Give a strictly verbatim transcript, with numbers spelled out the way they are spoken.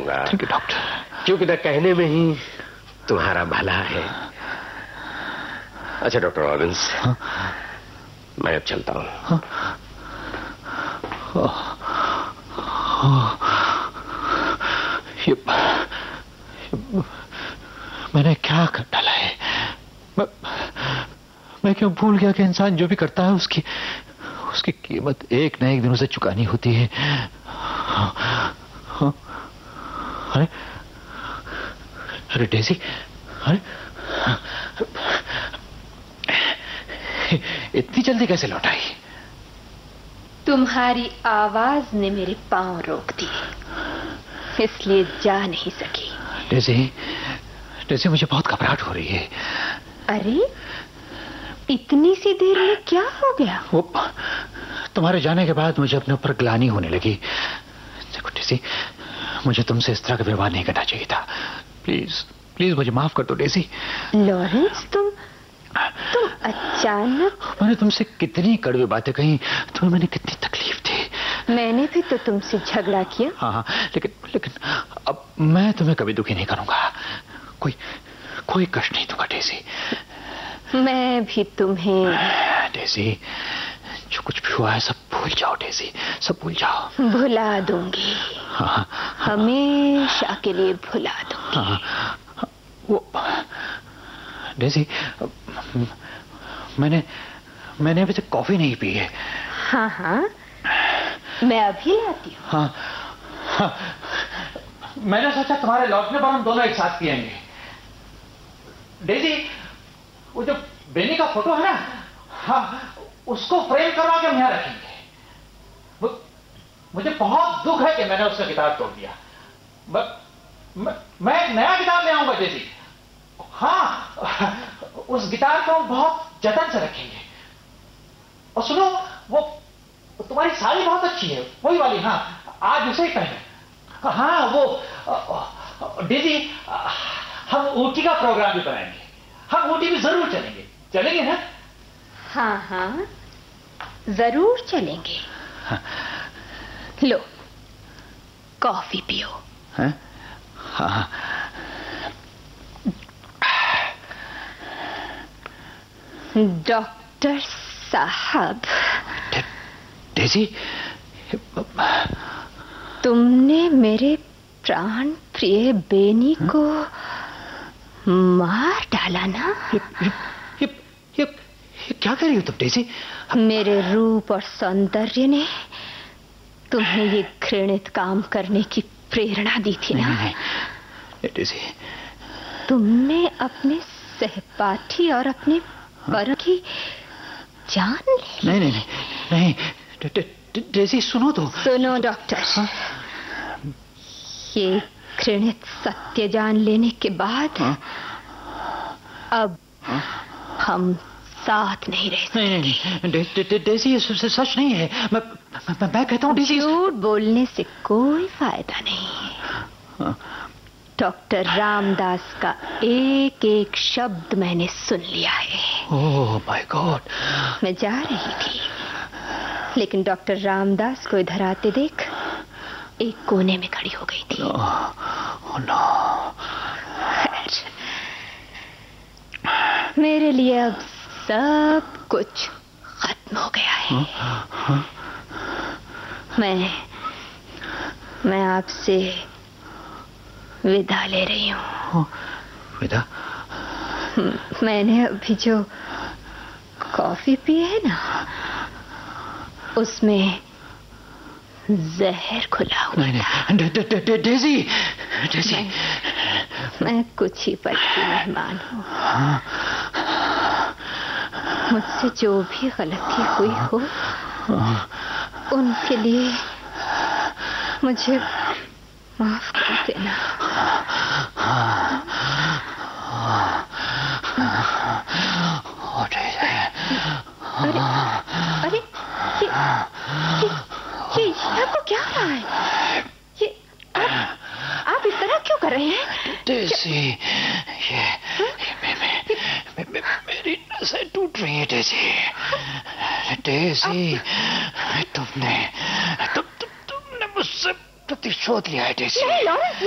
करूंगा। Thank you doctor. क्योंकि न कहने में ही तुम्हारा भला है। अच्छा डॉक्टर रॉबिन्स, हाँ? मैं अब चलता हूं। हाँ? ये, ये, मैंने क्या कर डाला है? मैं, मैं क्यों भूल गया कि इंसान जो भी करता है उसकी उसकी कीमत एक न एक दिन उसे चुकानी होती है। हाँ? अरे अरे डेजी, अरे इतनी जल्दी कैसे लौट आई? तुम्हारी आवाज ने मेरे पांव रोक दिए, इसलिए जा नहीं सकी। डेजी, डेजी मुझे बहुत घबराहट हो रही है। अरे इतनी सी देर में क्या हो गया? वो तुम्हारे जाने के बाद मुझे अपने ऊपर ग्लानि होने लगी। देखो डेजी, मुझे तुमसे इस तरह का व्यवहार नहीं करना चाहिए था। प्लीज प्लीज मुझे माफ कर दो डेजी। लॉरेंस, तुम तुम अचानक। मैंने तुमसे कितनी कड़वी बातें कही, तुम्हें मैंने कितनी तकलीफ दी। मैंने भी तो तुमसे झगड़ा किया। हाँ हाँ, लेकिन लेकिन अब मैं तुम्हें कभी दुखी नहीं करूंगा। कोई कोई कष्ट नहीं दूंगा डेजी। मैं भी तुम्हें। डेजी, जो कुछ भी हुआ है सब भूल जाओ डेजी, सब भूल जाओ। भुला दूंगी। हाँ, हमेशा के लिए भुला दूंगी। हाँ, वो डेजी, मैंने मैंने अभी तक कॉफी नहीं पी है। हाँ हाँ, मैं अभी लाती हूँ। हाँ, हाँ, मैंने सोचा तुम्हारे लौटने पर हम दोनों एक साथ पिएंगे। डेजी, वो जो बेनी का फोटो है ना, हाँ, उसको फ्रेम करवा के हम यहाँ रखेंगे। वो, मुझे बहुत दुख है कि मैंने उसका किताब तोड़ दिया। मैं, मैं, मैं एक नया किताब ले आऊंगा डेजी। हाँ, उस गिटार को हम बहुत जतन से रखेंगे। और सुनो, वो तुम्हारी साड़ी बहुत अच्छी है, वही वाली। हाँ, आज उसे ही पहने। हाँ, वो डेजी, हम ऊटी का प्रोग्राम भी बनाएंगे। हम ऊटी भी जरूर चलेंगे। चलेंगे ना? हाँ हाँ, जरूर चलेंगे। हाँ। लो, कॉफी पियो। हाँ? हाँ। डॉक्टर साहब। डेजी, तुमने मेरे प्राण प्रिय बेनी को मार डाला ना? ये, ये, ये, ये, ये क्या कर रही हो तुम डेजी? मेरे रूप और सौंदर्य ने तुम्हें ये घृणित काम करने की प्रेरणा दी थी ना? नहीं, नहीं, डेजी, तुमने अपने सहपाठी और अपने पर की जान ली। नहीं नहीं नहीं, नहीं, डेजी सुनो तो। सुनो डॉक्टर, हाँ? ये घृणित सत्य जान लेने के बाद, हाँ? अब, हाँ? हम साथ नहीं रह सकते। नहीं नहीं, डे, डे, डे, डेजी ये सच नहीं है। मैं मैं, मैं कहता हूँ डेजी, झूठ बोलने से कोई फायदा नहीं है। हाँ? डॉक्टर रामदास का एक एक शब्द मैंने सुन लिया है। Oh my God. मैं जा रही थी, लेकिन डॉक्टर रामदास को इधर आते देख एक कोने में खड़ी हो गई थी। Oh no. मेरे लिए अब सब कुछ खत्म हो गया है। हाँ? हाँ? मैं मैं आपसे विदा ले रही हूँ। विदा? मैंने अभी जो कॉफी पी है ना, उसमें जहर खुला हुआ। नहीं नहीं, डेजी, डेजी, मैं, मैं कुछ ही पल की मेहमान हूँ। मुझसे जो भी गलती हुई हो, उनके लिए मुझे माफ कर देना। अरे अरे ये ये ये आपको क्या हुआ है? ये आप, आप इस तरह क्यों कर रहे हैं? डेजी, ये, ये मे, मे, मे, मे, मेरी नसें टूट रही है डेजी। डेजी, तुमने तुम, तुम, तुमने मुझसे प्रतिशोध लिया है डेजी। नहीं लॉरेंस,